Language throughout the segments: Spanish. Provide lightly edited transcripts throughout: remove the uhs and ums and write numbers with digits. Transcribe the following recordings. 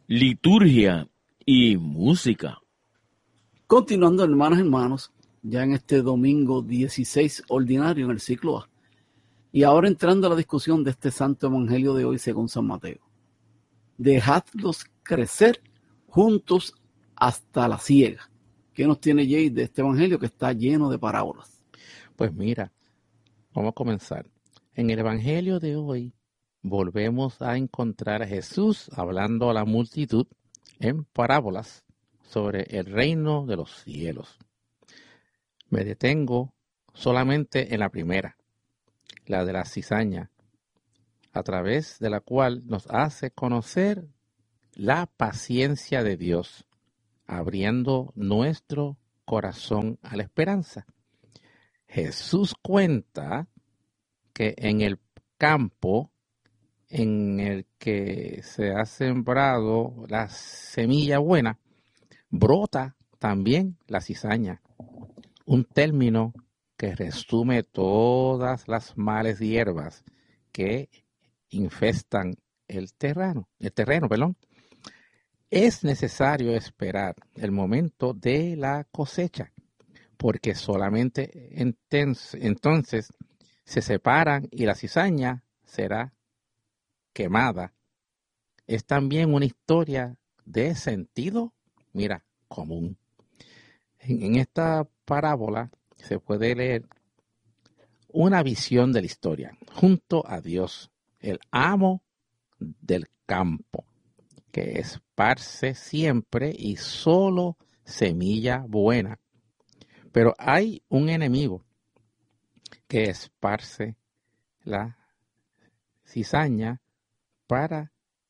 liturgia y música. Continuando, hermanos, ya en este domingo 16 ordinario en el ciclo A. Y ahora entrando a la discusión de este santo evangelio de hoy según San Mateo. Dejadlos crecer juntos hasta la siega. ¿Qué nos tiene Jay de este evangelio que está lleno de parábolas? Pues mira, vamos a comenzar. En el evangelio de hoy volvemos a encontrar a Jesús hablando a la multitud en parábolas sobre el reino de los cielos. Me detengo solamente en la primera, la de la cizaña, a través de la cual nos hace conocer la paciencia de Dios, abriendo nuestro corazón a la esperanza. Jesús cuenta que en el campo en el que se ha sembrado la semilla buena, brota también la cizaña, un término que resume todas las malas hierbas que infestan el terreno. Es necesario esperar el momento de la cosecha, porque solamente entonces se separan y la cizaña será quemada. Es también una historia de sentido, común. En esta parábola se puede leer una visión de la historia junto a Dios, el amo del campo, que esparce siempre y solo semilla buena. Pero hay un enemigo que esparce la cizaña para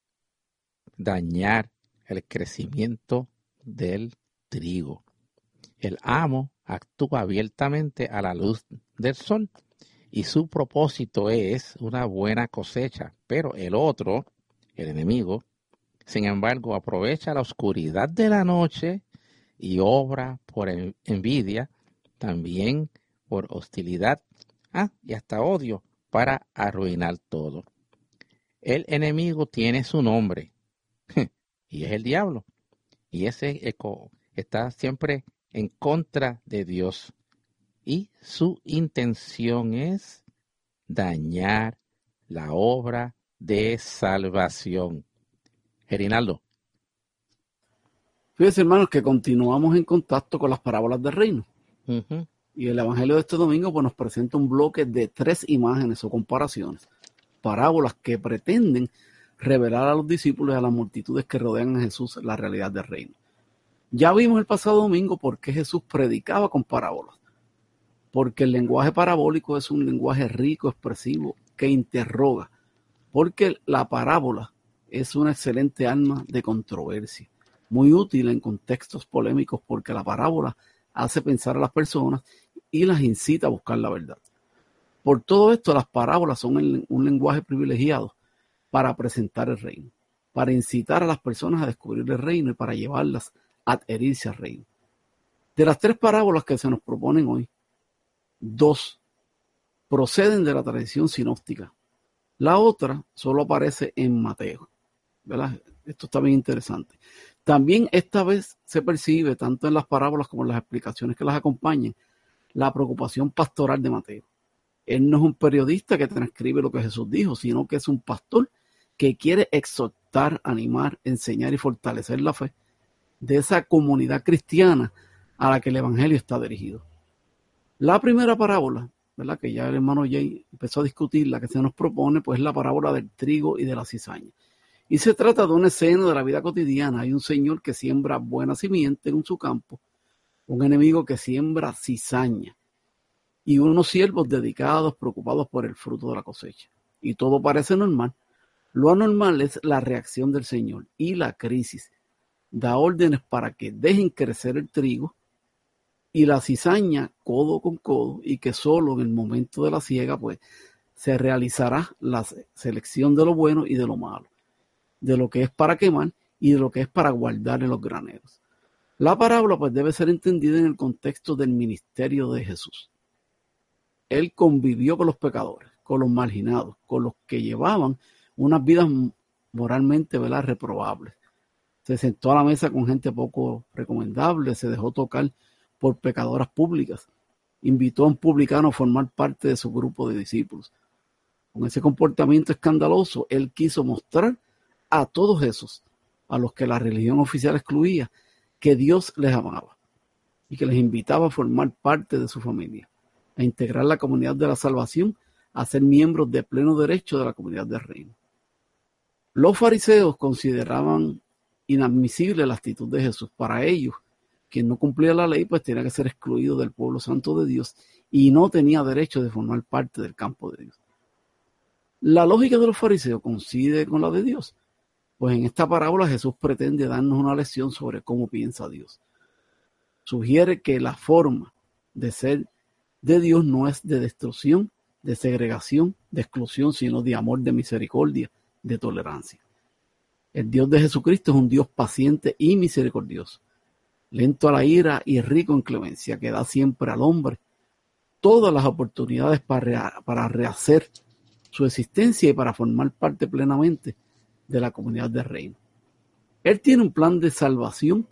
dañar el crecimiento del trigo. El amo actúa abiertamente a la luz del sol y su propósito es una buena cosecha, pero el otro, el enemigo, sin embargo, aprovecha la oscuridad de la noche y obra por envidia, también por hostilidad, y hasta odio para arruinar todo. El enemigo tiene su nombre y es el diablo. Y ese está siempre en contra de Dios. Y su intención es dañar la obra de salvación. Gerinaldo. Fíjense, hermanos, que continuamos en contacto con las parábolas del reino. Uh-huh. Y el evangelio de este domingo pues, nos presenta un bloque de 3 imágenes o comparaciones. Parábolas que pretenden revelar a los discípulos y a las multitudes que rodean a Jesús la realidad del reino. Ya vimos el pasado domingo por qué Jesús predicaba con parábolas. Porque el lenguaje parabólico es un lenguaje rico, expresivo, que interroga. Porque la parábola es una excelente arma de controversia, muy útil en contextos polémicos porque la parábola hace pensar a las personas y las incita a buscar la verdad. Por todo esto, las parábolas son un lenguaje privilegiado para presentar el reino, para incitar a las personas a descubrir el reino y para llevarlas a adherirse al reino. De las 3 parábolas que se nos proponen hoy, 2 proceden de la tradición sinóptica. La otra solo aparece en Mateo, ¿verdad? Esto está bien interesante. También esta vez se percibe, tanto en las parábolas como en las explicaciones que las acompañan, la preocupación pastoral de Mateo. Él no es un periodista que transcribe lo que Jesús dijo, sino que es un pastor que quiere exhortar, animar, enseñar y fortalecer la fe de esa comunidad cristiana a la que el evangelio está dirigido. La primera parábola, ¿verdad?, que ya el hermano Jay empezó a discutir, la que se nos propone, pues es la parábola del trigo y de la cizaña. Y se trata de una escena de la vida cotidiana. Hay un señor que siembra buena simiente en su campo, un enemigo que siembra cizaña y unos siervos dedicados, preocupados por el fruto de la cosecha. Y todo parece normal. Lo anormal es la reacción del Señor y la crisis. Da órdenes para que dejen crecer el trigo y la cizaña codo con codo, y que solo en el momento de la siega pues se realizará la selección de lo bueno y de lo malo, de lo que es para quemar y de lo que es para guardar en los graneros. La parábola pues debe ser entendida en el contexto del ministerio de Jesús. Él convivió con los pecadores, con los marginados, con los que llevaban unas vidas moralmente, ¿verdad?, reprobables. Se sentó a la mesa con gente poco recomendable, se dejó tocar por pecadoras públicas, invitó a un publicano a formar parte de su grupo de discípulos. Con ese comportamiento escandaloso, él quiso mostrar a todos esos, a los que la religión oficial excluía, que Dios les amaba y que les invitaba a formar parte de su familia, a integrar la comunidad de la salvación, a ser miembros de pleno derecho de la comunidad del reino. Los fariseos consideraban inadmisible la actitud de Jesús. Para ellos, quien no cumplía la ley, pues tenía que ser excluido del pueblo santo de Dios y no tenía derecho de formar parte del campo de Dios. La lógica de los fariseos coincide con la de Dios, pues en esta parábola Jesús pretende darnos una lección sobre cómo piensa Dios. Sugiere que la forma de ser de Dios no es de destrucción, de segregación, de exclusión, sino de amor, de misericordia, de tolerancia. El Dios de Jesucristo es un Dios paciente y misericordioso, lento a la ira y rico en clemencia, que da siempre al hombre todas las oportunidades para rehacer su existencia y para formar parte plenamente de la comunidad del reino. Él tiene un plan de salvación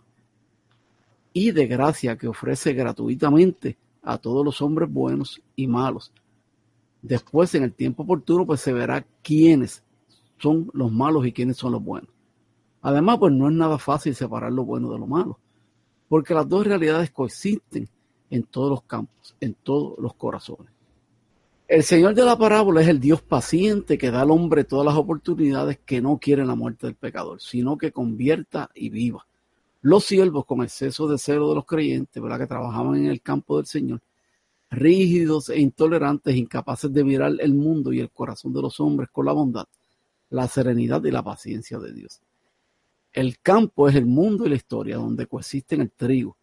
y de gracia que ofrece gratuitamente a todos los hombres buenos y malos. Después, en el tiempo oportuno, pues se verá quiénes son los malos y quiénes son los buenos. Además, pues no es nada fácil separar lo bueno de lo malo, porque las dos realidades coexisten en todos los campos, en todos los corazones. El Señor de la parábola es el Dios paciente que da al hombre todas las oportunidades, que no quiere la muerte del pecador, sino que convierta y viva. Los siervos, con exceso de celo de los creyentes, ¿verdad?, que trabajaban en el campo del Señor, rígidos e intolerantes, incapaces de mirar el mundo y el corazón de los hombres con la bondad, la serenidad y la paciencia de Dios. El campo es el mundo y la historia donde coexisten el trigo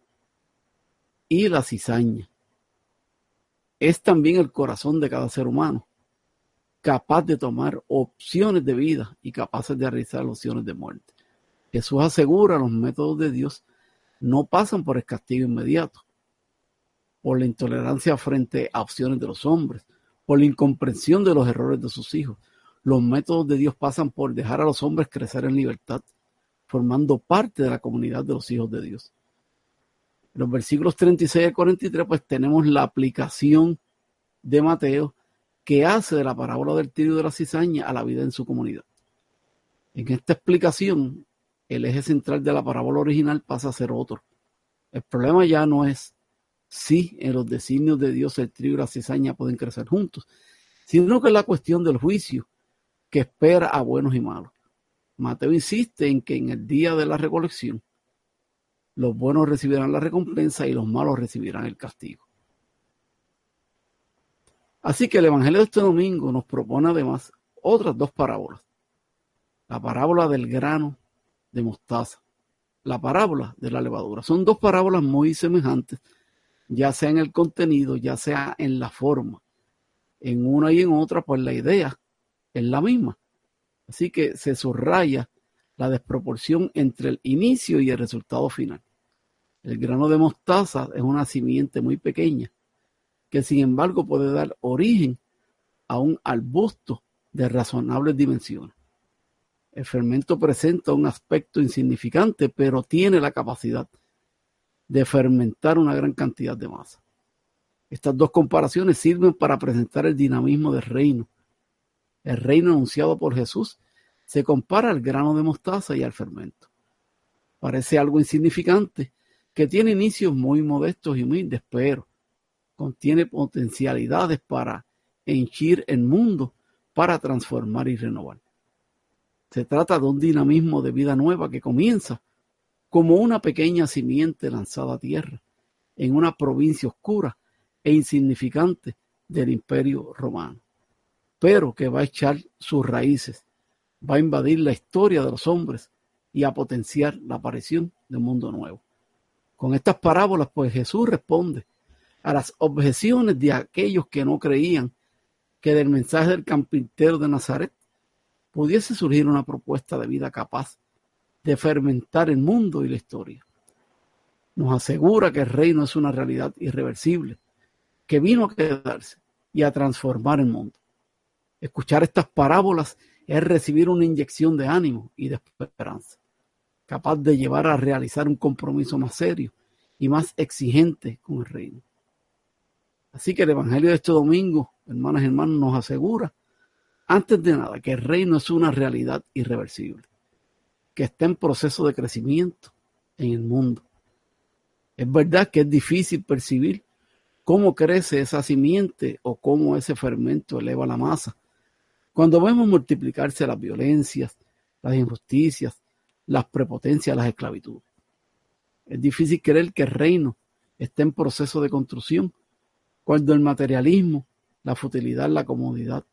y la cizaña. Es también el corazón de cada ser humano, capaz de tomar opciones de vida y capaces de realizar opciones de muerte. Jesús asegura los métodos de Dios no pasan por el castigo inmediato, por la intolerancia frente a opciones de los hombres, por la incomprensión de los errores de sus hijos. Los métodos de Dios pasan por dejar a los hombres crecer en libertad, formando parte de la comunidad de los hijos de Dios. En los versículos 36 y 43, pues tenemos la aplicación de Mateo que hace de la parábola del trigo y de la cizaña a la vida en su comunidad. En esta explicación, el eje central de la parábola original pasa a ser otro. El problema ya no es si en los designios de Dios el trigo y la cizaña pueden crecer juntos, sino que es la cuestión del juicio que espera a buenos y malos. Mateo insiste en que en el día de la recolección, los buenos recibirán la recompensa y los malos recibirán el castigo. Así que el Evangelio de este domingo nos propone además otras dos parábolas. La parábola del grano de mostaza, la parábola de la levadura. Son dos parábolas muy semejantes, ya sea en el contenido, ya sea en la forma. En una y en otra, pues la idea es la misma. Así que se subraya la desproporción entre el inicio y el resultado final. El grano de mostaza es una simiente muy pequeña, que sin embargo puede dar origen a un arbusto de razonables dimensiones. El fermento presenta un aspecto insignificante, pero tiene la capacidad de fermentar una gran cantidad de masa. Estas dos comparaciones sirven para presentar el dinamismo del reino. El reino anunciado por Jesús se compara al grano de mostaza y al fermento. Parece algo insignificante, que tiene inicios muy modestos y humildes, pero contiene potencialidades para henchir el mundo, para transformar y renovar. Se trata de un dinamismo de vida nueva que comienza como una pequeña simiente lanzada a tierra en una provincia oscura e insignificante del Imperio Romano, pero que va a echar sus raíces, va a invadir la historia de los hombres y a potenciar la aparición de un mundo nuevo. Con estas parábolas, pues Jesús responde a las objeciones de aquellos que no creían que del mensaje del carpintero de Nazaret pudiese surgir una propuesta de vida capaz de fermentar el mundo y la historia. Nos asegura que el reino es una realidad irreversible, que vino a quedarse y a transformar el mundo. Escuchar estas parábolas es recibir una inyección de ánimo y de esperanza. capaz de llevar a realizar un compromiso más serio y más exigente con el reino. Así que el Evangelio de este domingo, hermanas y hermanos, nos asegura, antes de nada, que el reino es una realidad irreversible, que está en proceso de crecimiento en el mundo. Es verdad que es difícil percibir cómo crece esa simiente o cómo ese fermento eleva la masa. Cuando vemos multiplicarse las violencias, las injusticias, las prepotencias, las esclavitudes. Es difícil creer que el reino esté en proceso de construcción cuando el materialismo, la futilidad, la comodidad,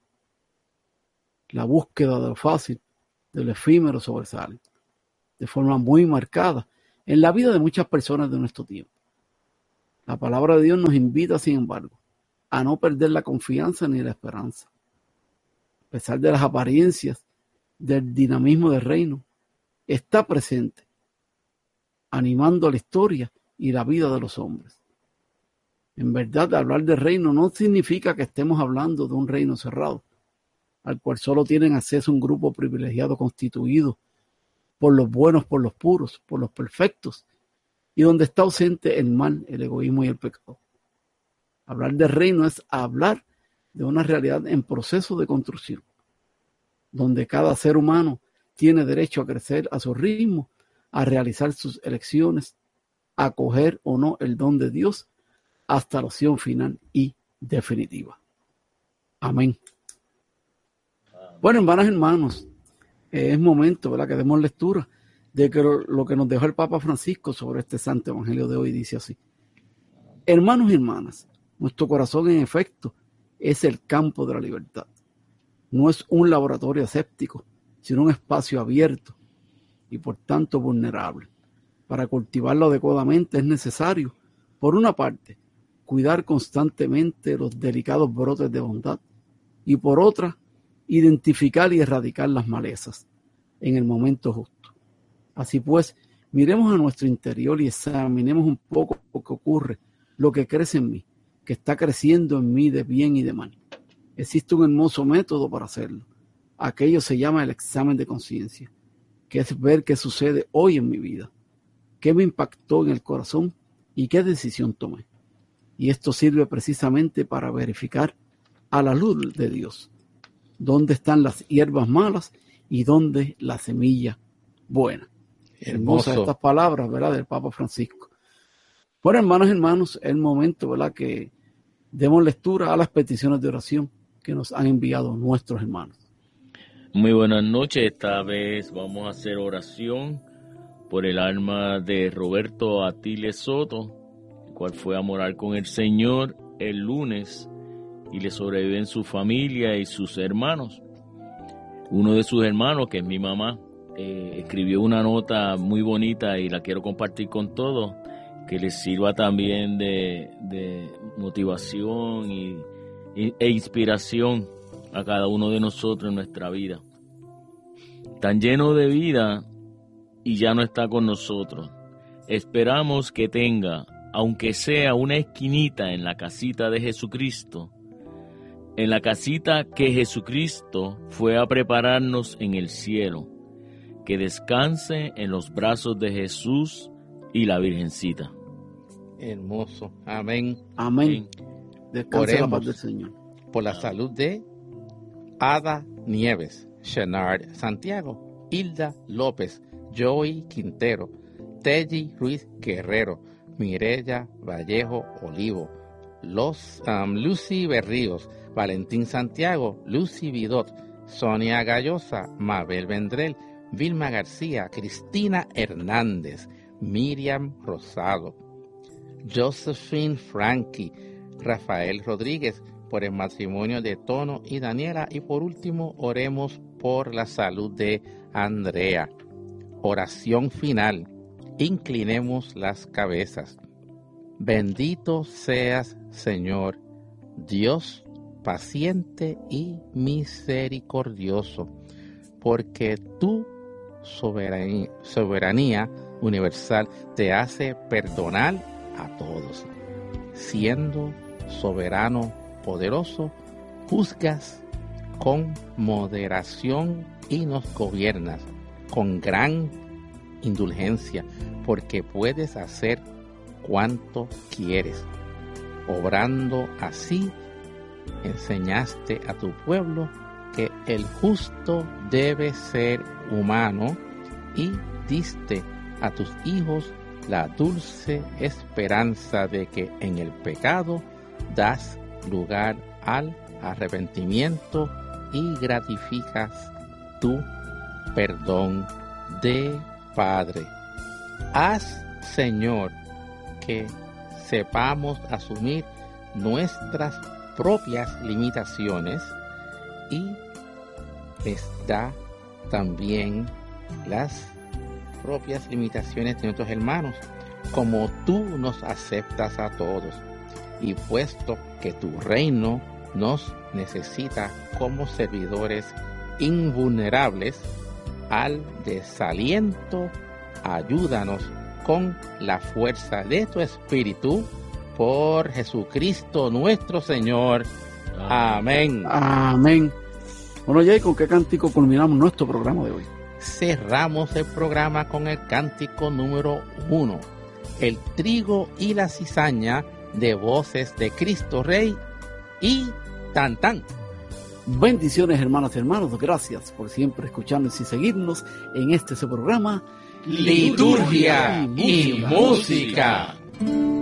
la búsqueda de lo fácil, de lo efímero sobresalen de forma muy marcada en la vida de muchas personas de nuestro tiempo. La palabra de Dios nos invita, sin embargo, a no perder la confianza ni la esperanza. A pesar de las apariencias del dinamismo del reino, está presente, animando la historia y la vida de los hombres. En verdad, hablar de reino no significa que estemos hablando de un reino cerrado, al cual solo tienen acceso un grupo privilegiado constituido por los buenos, por los puros, por los perfectos, y donde está ausente el mal, el egoísmo y el pecado. Hablar de reino es hablar de una realidad en proceso de construcción, donde cada ser humano tiene derecho a crecer a su ritmo, a realizar sus elecciones, a acoger o no el don de Dios hasta la opción final y definitiva. Amén. Bueno, hermanas y hermanos, es momento, ¿verdad?, que demos lectura de que lo que nos dejó el Papa Francisco sobre este santo evangelio de hoy. Dice así: hermanos y hermanas, nuestro corazón en efecto es el campo de la libertad. No es un laboratorio aséptico, sino un espacio abierto y por tanto vulnerable. Para cultivarlo adecuadamente es necesario, por una parte, cuidar constantemente los delicados brotes de bondad y por otra, identificar y erradicar las malezas en el momento justo. Así pues, miremos a nuestro interior y examinemos un poco lo que ocurre, lo que crece en mí, que está creciendo en mí de bien y de mal. Existe un hermoso método para hacerlo. Aquello se llama el examen de conciencia, que es ver qué sucede hoy en mi vida, qué me impactó en el corazón y qué decisión tomé. Y esto sirve precisamente para verificar a la luz de Dios dónde están las hierbas malas y dónde la semilla buena. Hermosas estas palabras, ¿verdad?, del Papa Francisco. Bueno, hermanos y hermanos, es el momento, ¿verdad?, que demos lectura a las peticiones de oración que nos han enviado nuestros hermanos. Muy buenas noches. Esta vez vamos a hacer oración por el alma de Roberto Atiles Soto, el cual fue a morar con el Señor el lunes y le sobreviven su familia y sus hermanos. Uno de sus hermanos, que es mi mamá, escribió una nota muy bonita y la quiero compartir con todos, que les sirva también de motivación e inspiración a cada uno de nosotros en nuestra vida. Tan lleno de vida y ya no está con nosotros. Esperamos que tenga, aunque sea una esquinita en la casita de Jesucristo, en la casita que Jesucristo fue a prepararnos en el cielo, que descanse en los brazos de Jesús y la Virgencita. Hermoso. Amén. Amén. Descanse la paz del Señor. Por la salud de Ada Nieves, Shenard Santiago, Hilda López, Joey Quintero, Teji Ruiz Guerrero, Mireya Vallejo Olivo, Lucy Berríos, Valentín Santiago, Lucy Vidot, Sonia Gallosa, Mabel Vendrell, Vilma García, Cristina Hernández, Miriam Rosado, Josephine Frankie, Rafael Rodríguez, por el matrimonio de Tono y Daniela, y por último oremos por la salud de Andrea. Oración final. Inclinemos las cabezas. Bendito seas, Señor, Dios paciente y misericordioso, porque tu soberanía universal te hace perdonar a todos. Siendo soberano poderoso, juzgas con moderación y nos gobiernas con gran indulgencia, porque puedes hacer cuanto quieres. Obrando así, enseñaste a tu pueblo que el justo debe ser humano y diste a tus hijos la dulce esperanza de que en el pecado das lugar al arrepentimiento y gratificas tu perdón de Padre. Haz, Señor, que sepamos asumir nuestras propias limitaciones y les da también las propias limitaciones de nuestros hermanos, como tú nos aceptas a todos. Y puesto que tu reino nos necesita como servidores invulnerables al desaliento, ayúdanos con la fuerza de tu Espíritu, por Jesucristo nuestro Señor. Amén. Amén. Bueno, Jay, ¿con qué cántico culminamos nuestro programa de hoy? Cerramos el programa con el cántico número 1, el trigo y la cizaña, de Voces de Cristo Rey y Tan Tan. Bendiciones, hermanas y hermanos. Gracias por siempre escucharnos y seguirnos en su programa Liturgia y Música.